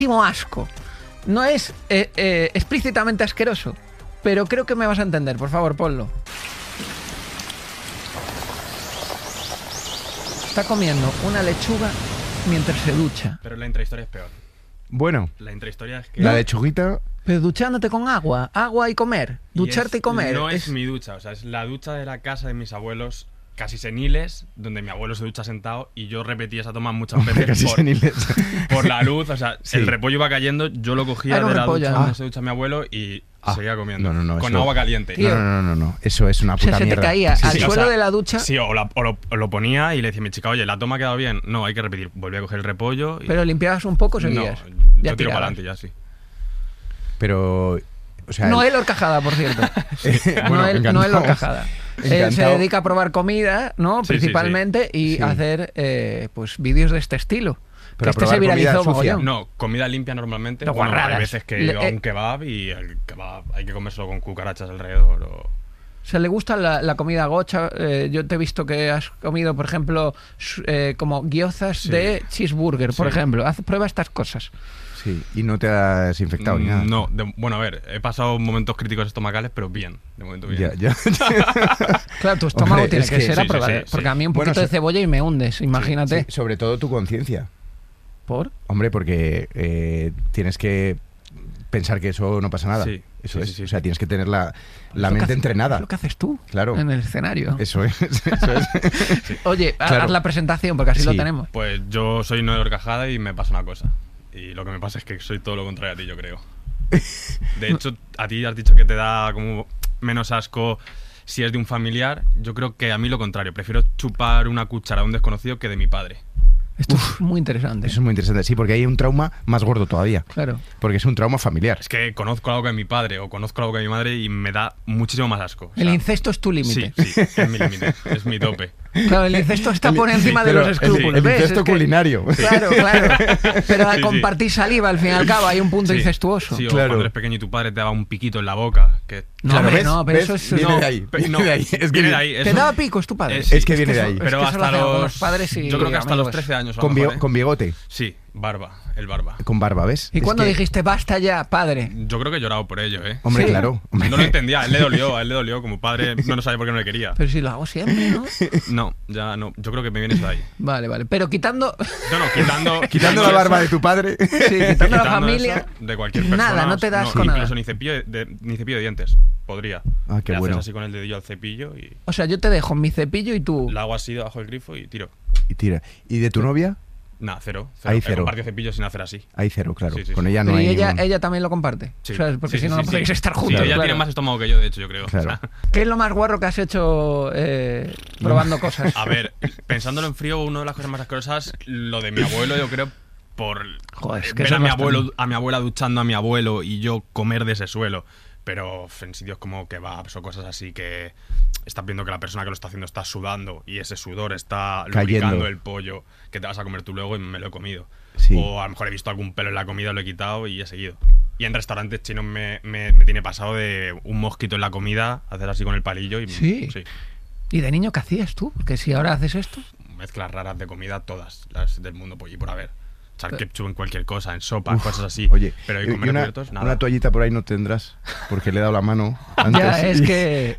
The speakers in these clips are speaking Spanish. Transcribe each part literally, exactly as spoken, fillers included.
asco. No es eh, eh, explícitamente asqueroso, pero creo que me vas a entender. Por favor, ponlo. Está comiendo una lechuga mientras se ducha. Pero la intrahistoria es peor. Bueno, La intrahistoria es que... la lechuguita... Pero duchándote con agua, agua y comer. Ducharte y, es- comer. No es, es- mi ducha, o sea, es la ducha de la casa de mis abuelos, casi seniles, donde mi abuelo se ducha sentado y yo repetí esa toma muchas veces Casi por, seniles. por la luz. O sea, Sí. el repollo iba cayendo, yo lo cogía Ah, era un de la repollo, ducha ah. donde se ducha mi abuelo y Ah. seguía comiendo. No, no, no, con eso- agua caliente. Tío. No, no, no, no, no. Eso es una O sea, puta se te mierda. caía Sí, al sí, o suelo sea, de la ducha. Sí, o, la- o lo, o lo ponía y le decía a mi chica, oye, la toma ha quedado bien. No, hay que repetir. Volví a coger el repollo. Y... Pero limpiabas un poco, no, seguías. yo Ya tiro para tirabas. adelante ya, sí. Pero... O sea, Noel Horcajada, por cierto. bueno, Noel, encantado. Noel Horcajada. Él se Encantado. dedica a probar comida, ¿no? Sí, sí, Principalmente, y Sí. a hacer eh, pues vídeos de este estilo. Pero que a este probar se viralizó comida sucia. mogollón. No, comida limpia normalmente. No, Bueno, guarradas. hay veces que he Le- ido a eh, un kebab y el kebab hay que comérselo con cucarachas alrededor. O... O sea, le gusta la, la comida gocha. Eh, yo te he visto que has comido, por ejemplo, su- eh, como guiozas Sí. de cheeseburger, por Sí. ejemplo. Haz, prueba estas cosas. Sí, y no te has infectado ni nada. No, de- bueno, a ver, he pasado momentos críticos estomacales, pero bien, de momento bien. Ya, ya. Claro, tu estómago Hombre, tiene es que, que- ser sí, a sí, prueba. sí, de- sí. Porque a mí un Bueno, poquito de so- cebolla y me hundes, imagínate. Sí, sobre todo tu conciencia. ¿Por? Hombre, porque eh, tienes que pensar que eso no pasa nada. Sí, Eso sí, es. sí, sí, o sea, sí. tienes que tener la, la Es lo que mente hace- entrenada. Es lo que haces tú. Claro. En el escenario. Eso es. Eso es. Oye, haz Claro. la presentación porque así lo Sí. tenemos. Pues yo soy Noel Horcajada y me pasa una cosa. Y lo que me pasa es que soy todo lo contrario a ti, yo creo. De hecho, a ti has dicho que te da como menos asco si es de un familiar. Yo creo que a mí lo contrario. Prefiero chupar una cuchara de un desconocido que de mi padre. Esto es muy interesante. Eso es muy interesante. Sí, porque hay un trauma más gordo todavía. Claro. Porque es un trauma familiar. Es que conozco algo que de mi padre o conozco algo que de mi madre y me da muchísimo más asco. O El sea, incesto es tu límite. Sí, sí, es mi límite, es mi tope. Claro, el incesto está por encima de Pero los el- escrúpulos. El, ¿ves? incesto Es que- culinario. Claro, claro. Pero al Sí, sí. compartir saliva, al fin y al cabo, hay un punto Sí. incestuoso. Sí, o Claro. cuando eres pequeño y tu padre te daba un piquito en la boca. Que... No, Claro, hombre, ¿ves? no, pero ¿Ves? eso es... Viene no. de ahí. Pe- Viene no, de ahí. Es que viene de ahí. ¿Te eso- daba picos tu padre? Eh, sí. Es que viene de ahí. eso- Pero es que eso lo hasta hacen algunos los... padres y Yo creo que hasta los amigos. trece años. a lo Con, mejor, bio- ¿eh? con bigote. Sí, barba, el barba. Con barba, ¿ves? ¿Y Es cuándo que- dijiste, basta ya, padre? Yo creo que he llorado por ello, ¿eh? Hombre, Sí. claro. Hombre. No lo entendía, a él le dolió, a él le dolió. Como padre no lo sabía por qué no le quería. Pero si lo hago siempre, ¿no? No, ya no. Yo creo que me viene eso de ahí. Vale, vale. Pero quitando... No, no, quitando... Quitando la barba de tu padre. Sí, quitando la quitando familia... eso, de cualquier persona. Nada, no te das no, con incluso nada. ni cepillo de, de- ni cepillo de dientes. Podría. Ah, qué Le bueno. haces así con el dedillo al cepillo y O sea, yo te dejo mi cepillo y tú... la hago así debajo del grifo y tiro. Y tira. ¿Y de tu novia? Nada, cero. Ahí He cero. compartido cepillos sin hacer así. Hay cero, claro. Sí, sí, Con sí. ella no Pero hay y ella, ningún- ella también lo comparte. Sí. ¿Sabes? Porque Sí, si no, sí, no sí, podéis sí. estar Sí, juntos. ella claro. tiene más estómago que yo, de hecho, yo creo. Claro. O sea, ¿Qué es lo más guarro que has hecho eh, probando cosas? a ver, pensándolo en frío, una de las cosas más asquerosas, lo de mi abuelo, yo creo, por Joder, es que ver eso a es mi bastante. abuelo, a mi abuela duchando a mi abuelo y yo comer de ese suelo. Pero en sitios como kebabs o cosas así que estás viendo que la persona que lo está haciendo está sudando y ese sudor está Cayendo. lubricando el pollo que te vas a comer tú luego y me lo he comido. Sí. O a lo mejor he visto algún pelo en la comida, lo he quitado y he seguido. Y en restaurantes chinos me, me, me tiene pasado de un mosquito en la comida, hacer así con el palillo y Sí. sí. ¿Y de niño qué hacías tú? Porque si ahora haces esto... Mezclas raras de comida, todas las del mundo por y por haber. Echar ketchup en cualquier cosa, en sopa, Uf, cosas así. Oye, pero y hay comer una, cubiertos, nada. una toallita por ahí no tendrás, porque le he dado la mano antes. Ya, es y- que...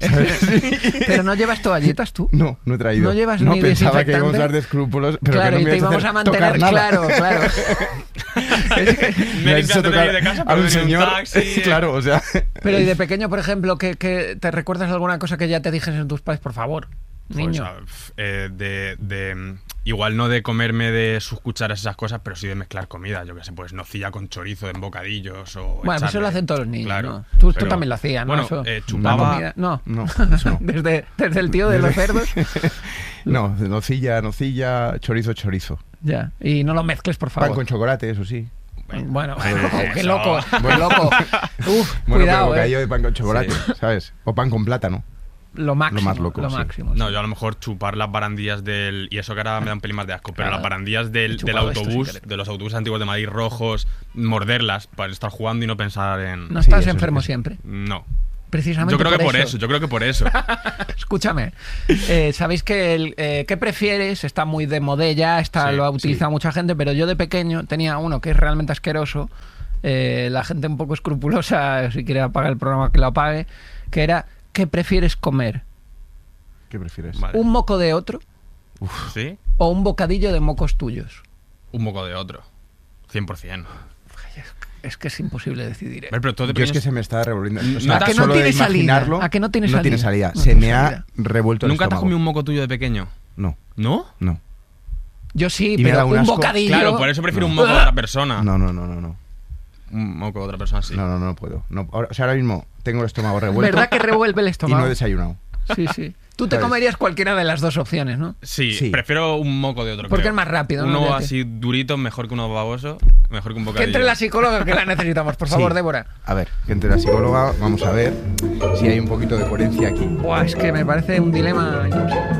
Pero no llevas toallitas tú. No, no he traído. No llevas no, ni pensaba que íbamos a desinfectante. dar de escrúpulos, pero Claro, que y no te me ibas íbamos a hacer tocar mantener... nada. Claro, claro. Es que- Me has he hecho encantado tocar ir de casa, a pero un venir en un señor. taxi. Claro, o sea. Pero y de pequeño, por ejemplo, que, que te recuerdas alguna cosa que ya te dijesen tus padres, por favor, niño. O sea, f- eh, de, de- igual no de comerme de sus cucharas esas cosas, pero sí de mezclar comida. Yo qué sé, pues nocilla con chorizo en bocadillos o Bueno, pues eso echarle- lo hacen todos los niños, Claro, ¿no? Tú, tú pero- también lo hacías, ¿no? Bueno, Eso, eh, la chupaba... comida- No, No, eso no. desde, desde el tío de los cerdos. No, nocilla, nocilla, chorizo, chorizo. Ya, y no lo mezcles, por favor. Pan con chocolate, eso sí. Bueno, Bueno, bueno, qué eso. loco, qué Bueno. loco. Uf, Bueno, cuidado, pero bocadillo eh. de pan con chocolate, Sí. ¿sabes? O pan con plátano. Lo máximo, Lo más loco, lo sí. máximo. No, sí. yo a lo mejor chupar las barandillas del... Y eso que ahora me da un pelín más de asco, pero Claro. las barandillas del, He del chupado esto autobús, sin querer. de los autobuses antiguos de Madrid rojos, morderlas para estar jugando y no pensar en... No Sí, estás eso enfermo es- siempre. No, Precisamente Yo creo por que por eso. eso, yo creo que por eso. Escúchame, eh, sabéis que el eh, ¿qué prefieres? Está muy de modella, está, Sí, lo ha utilizado sí. mucha gente, pero yo de pequeño tenía uno que es realmente asqueroso, eh, la gente un poco escrupulosa, si quiere apagar el programa que lo apague, que era ¿qué prefieres comer? ¿Qué prefieres? Vale. ¿Un moco de otro ¿Sí? o un bocadillo de mocos tuyos? Un moco de otro. cien por ciento. Es que es imposible decidir. ¿eh? Ver, pero todo de Yo es que pequeños- se me está revolviendo. O ¿A sea, que no solo de tiene salida? imaginarlo, ¿A que no tiene No tiene salida? salida. No se tiene me salida. ha revuelto el ¿Nunca te has estómago. comido un moco tuyo de pequeño? No, ¿No? no. Yo sí, Y me ha pero dado un un asco. bocadillo... Claro, por eso prefiero No. un moco de otra persona. No, no, no, no, no. Un moco de otra persona, sí. No, no, no puedo. No, ahora- o sea, ahora mismo tengo el estómago revuelto. ¿Verdad que revuelve el Y estómago? no he desayunado. Sí, sí. Tú te ¿Sabes? comerías cualquiera de las dos opciones, ¿no? Sí, Sí. prefiero un moco de otro. Porque creo. es más rápido, ¿no? Uno Ya que- así durito, mejor que uno baboso, mejor que un Que bocadillo. entre la psicóloga que la necesitamos, por favor, Sí. Débora. A ver, que entre la psicóloga, vamos a ver si hay un poquito de coherencia aquí. Buah, es que me parece un dilema imposible.